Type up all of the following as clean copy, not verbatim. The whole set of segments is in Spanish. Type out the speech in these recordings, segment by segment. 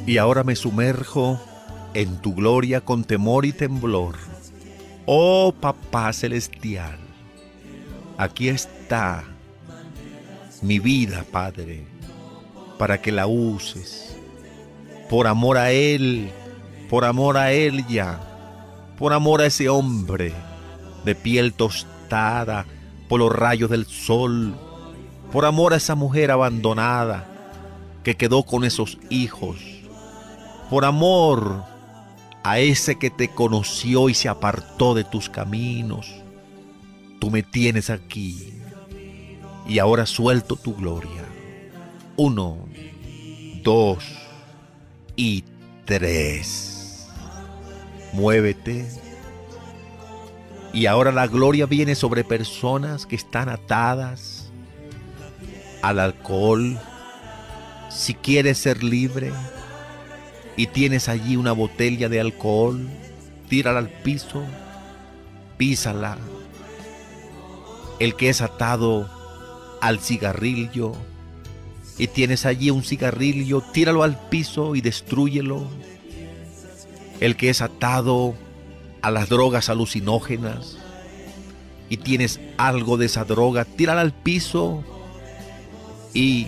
Y ahora me sumerjo en tu gloria con temor y temblor. Oh Papá Celestial, aquí está mi vida, Padre, para que la uses. Por amor a Él, por amor a ella, por amor a ese hombre de piel tostada por los rayos del sol, por amor a esa mujer abandonada que quedó con esos hijos, por amor a ese que te conoció y se apartó de tus caminos. Tú me tienes aquí y ahora suelto tu gloria. 1, 2 y 3. Muévete. Y ahora la gloria viene sobre personas que están atadas al alcohol. Si quieres ser libre y tienes allí una botella de alcohol, tírala al piso, písala. El que es atado al cigarrillo y tienes allí un cigarrillo, tíralo al piso y destrúyelo. El que es atado a las drogas alucinógenas y tienes algo de esa droga, tírala al piso y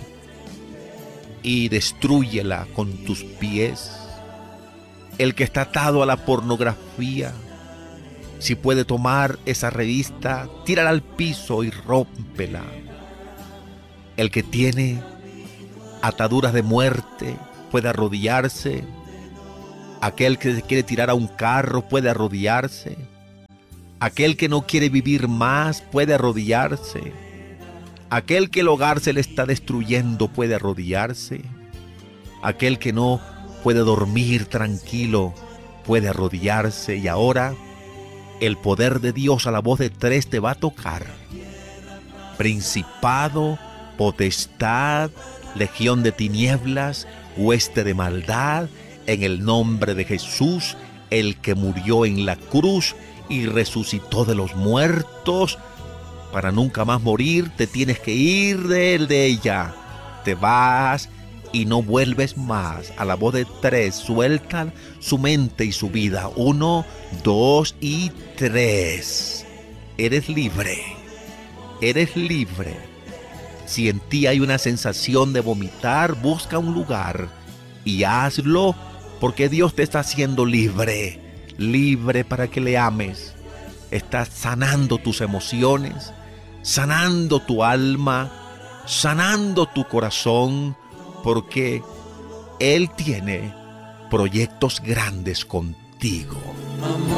destrúyela con tus pies. El que está atado a la pornografía, si puede tomar esa revista, tírala al piso y rómpela. El que tiene ataduras de muerte puede arrodillarse. Aquel que se quiere tirar a un carro puede arrodillarse. Aquel que no quiere vivir más puede arrodillarse. Aquel que el hogar se le está destruyendo puede arrodillarse. Aquel que no puede dormir tranquilo puede arrodillarse. Y ahora el poder de Dios a la voz de 3 te va a tocar. Principado, potestad, legión de tinieblas, hueste de maldad, en el nombre de Jesús, el que murió en la cruz y resucitó de los muertos, para nunca más morir, te tienes que ir de él, de ella. Te vas y no vuelves más. A la voz de 3, sueltan su mente y su vida. 1, 2 y 3. Eres libre. Eres libre. Si en ti hay una sensación de vomitar, busca un lugar y hazlo, porque Dios te está haciendo libre. Libre para que le ames. Estás sanando tus emociones, sanando tu alma, sanando tu corazón, porque Él tiene proyectos grandes contigo.